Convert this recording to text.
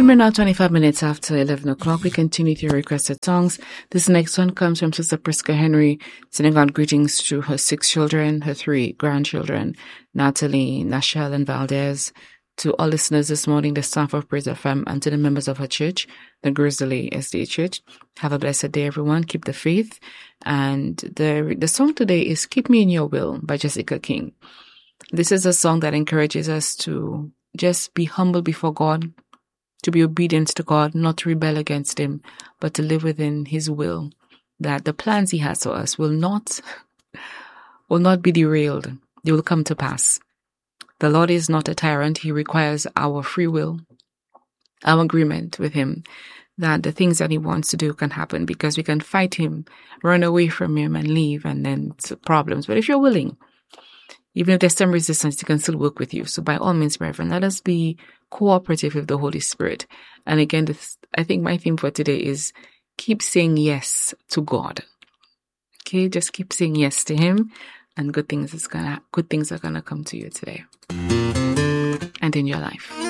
We're now 25 minutes after 11 o'clock. We continue with your requested songs. This next one comes from Sister Priska Henry, sending out greetings to her 6 children, her 3 grandchildren, Natalie, Nashelle, and Valdez. To all listeners this morning, the staff of Praise FM, and to the members of her church, the Grizzly SDA Church. Have a blessed day, everyone. Keep the faith. And the song today is Keep Me in Your Will by Jessica King. This is a song that encourages us to just be humble before God, to be obedient to God, not to rebel against Him, but to live within His will, that the plans He has for us will not be derailed. They will come to pass. The Lord is not a tyrant. He requires our free will, our agreement with Him, that the things that He wants to do can happen, because we can fight Him, run away from Him and leave, and then it's problems. But if you're willing, even if there's some resistance, He can still work with you. So by all means, brethren, let us be cooperative with the Holy Spirit. And again, I think my theme for today is keep saying yes to God. Okay, just keep saying yes to Him, and good things are gonna come to you today and in your life.